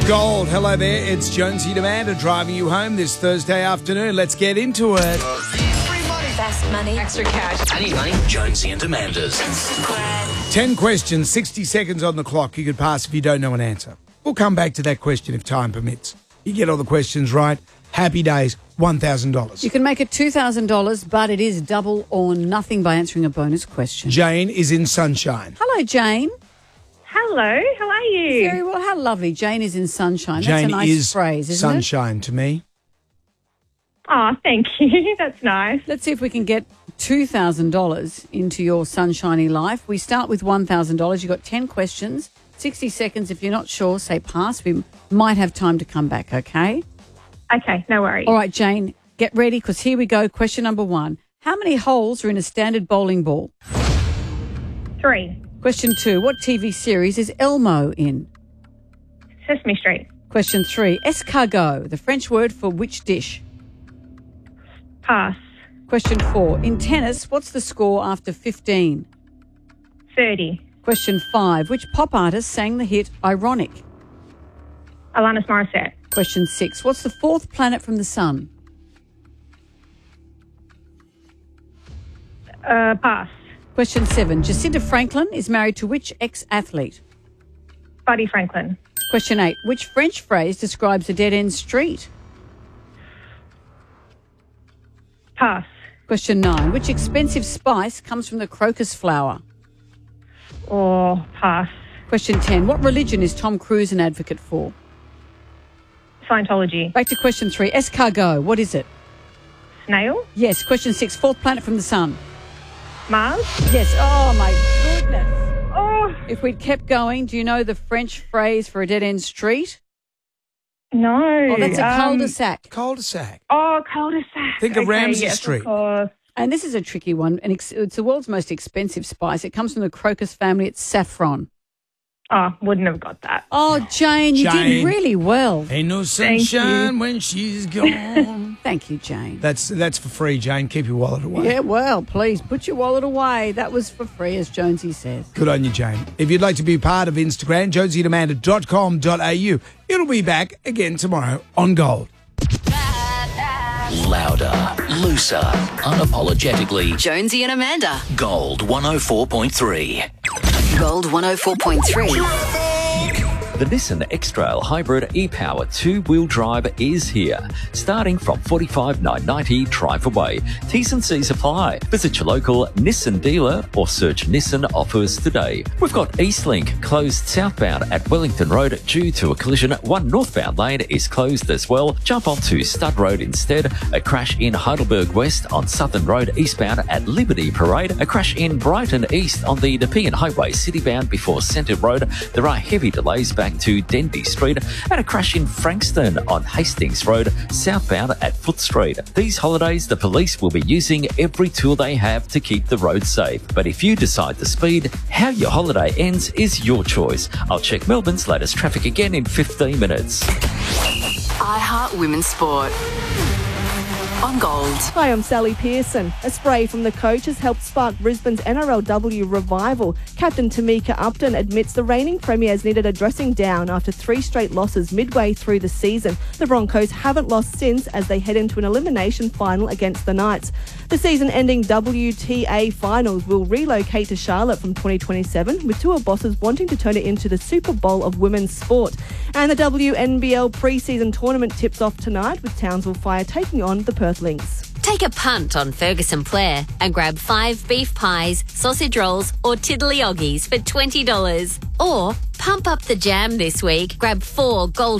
Gold. Hello there. It's Jonesy and Amanda driving you home this Thursday afternoon. Let's get into it. Free money. Fast money. Extra cash. I need money. Jonesy and Amanda's. 10 questions, 60 seconds on the clock. You could pass if you don't know an answer. We'll come back to that question if time permits. You get all the questions right. Happy days, $1,000. You can make it $2,000, but it is double or nothing by answering a bonus question. Jane is in Sunshine. Hello, Jane. Hello, how are you? Very well. How lovely. Jane is in Sunshine. That's Jane a nice is phrase, isn't Sunshine to me. Oh, thank you. That's nice. it? Let's see if we can get $2,000 into your sunshiny life. We start with $1,000. You've got 10 questions, 60 seconds. If you're not sure, say pass. We might have time to come back, okay? Okay, no worries. All right, Jane, get ready because here we go. Question number 1. How many holes are in a standard bowling ball? 3. Question 2. What TV series is Elmo in? Sesame Street. Question 3. Escargot, the French word for which dish? Pass. Question 4. In tennis, what's the score after 15? 30. Question 5. Which pop artist sang the hit Ironic? Alanis Morissette. Question 6. What's the fourth planet from the sun? Pass. Question 7. Jacinta Franklin is married to which ex-athlete? Buddy Franklin. Question 8. Which French phrase describes a dead-end street? Pass. Question 9. Which expensive spice comes from the crocus flower? Or pass. Question 10. What religion is Tom Cruise an advocate for? Scientology. Back to question 3. Escargot, what is it? Snail. Yes. Question 6. Fourth planet from the sun? Mars. Yes. Oh, my goodness. Oh, If we'd kept going, do you know the French phrase for a dead-end street? no. Oh, that's a cul-de-sac. Cul-de-sac. Oh, cul-de-sac. Think of Ramsay yes, Street. Of course. And this is a tricky one. And it's the world's most expensive spice. It comes from the crocus family. It's saffron. Oh, wouldn't have got that. Oh, Jane, you did Jane. really well. Ain't no Thank sunshine you. when she's gone. Thank you, Jane. That's for free, Jane. Keep your wallet away. Yeah, well, please put your wallet away. That was for free, as Jonesy says. Good on you, Jane. If you'd like to be part of Instagram, jonesieandamanda.com.au. It'll be back again tomorrow on Gold. Louder, looser, unapologetically. Jonesy and Amanda. Gold 104.3. Gold 104.3. The Nissan X-Trail Hybrid e-Power 2-wheel drive is here. Starting from $45,990 drive away. T's and C's apply. Visit your local Nissan dealer or search Nissan offers today. We've got Eastlink closed southbound at Wellington Road due to a collision. One northbound lane is closed as well. Jump onto Stud Road instead. A crash in Heidelberg West on Southern Road eastbound at Liberty Parade. A crash in Brighton East on the Nepean Highway citybound before Centre Road. There are heavy delays back to Denby Street, and a crash in Frankston on Hastings Road, southbound at Foot Street. These holidays, the police will be using every tool they have to keep the roads safe. But if you decide to speed, how your holiday ends is your choice. I'll check Melbourne's latest traffic again in 15 minutes. iHeart Women's Sport. On Gold. Hi, I'm Sally Pearson. A spray from the coach has helped spark Brisbane's NRLW revival. Captain Tamika Upton admits the reigning premiers needed a dressing down after 3 straight losses midway through the season. The Broncos haven't lost since as they head into an elimination final against the Knights. The season-ending WTA finals will relocate to Charlotte from 2027, with tour bosses wanting to turn it into the Super Bowl of women's sport. And the WNBL pre-season tournament tips off tonight, with Townsville Fire taking on the Perth Lynx. Take a punt on Ferguson Blair and grab 5 beef pies, sausage rolls or tiddly oggies for $20. Or pump up the jam this week, grab 4 Gold